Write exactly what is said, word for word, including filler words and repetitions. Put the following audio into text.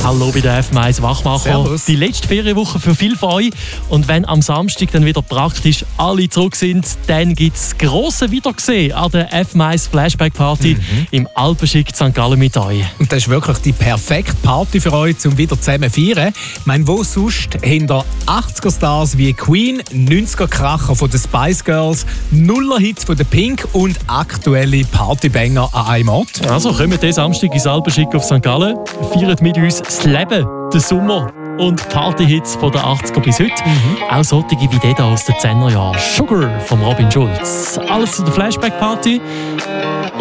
Hallo bei der F M eins Wachmacher. Servus. Die letzte Ferienwoche für viele von euch. Und wenn am Samstag dann wieder praktisch alle zurück sind, dann gibt es grosse Wiedersehen an der F M eins Flashback Party mhm. im Alpenschick Sankt Gallen mit euch. Und das ist wirklich die perfekte Party für euch, um wieder zusammen zu feiern. Ich meine, wo sonst hinter achtziger-Stars wie Queen, neunziger-Kracher von den Spice Girls, Nuller-Hits von der Pink und aktuelle Partybanger an einem Ort. Also kommt diesen Samstag ins Alpenschick auf Sankt Gallen, feiert mit uns das Leben, den Sommer und Partyhits von den achtziger bis heute. Mhm. Auch solche wie die aus den zehner Jahren. Sugar von Robin Schulz. Alles zu der Flashback Party.